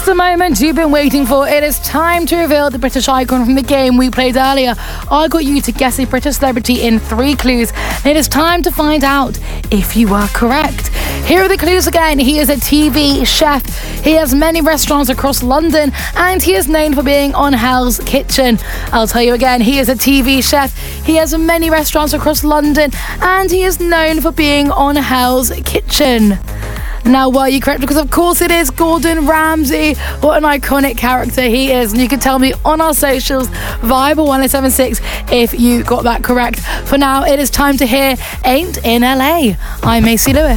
It's the moment you've been waiting for. It is time to reveal the British icon from the game we played earlier. I got you to guess a British celebrity in 3 clues. It is time to find out if you are correct. Here are the clues again. He is a TV chef. He has many restaurants across London and he is known for being on Hell's Kitchen. I'll tell you again, he is a TV chef. He has many restaurants across London and he is known for being on Hell's Kitchen. Now, were you correct? Because of course it is Gordon Ramsay. What an iconic character he is. And you can tell me on our socials, Viber 1076, if you got that correct. For now, it is time to hear Ain't in LA. I'm Macy Lewis.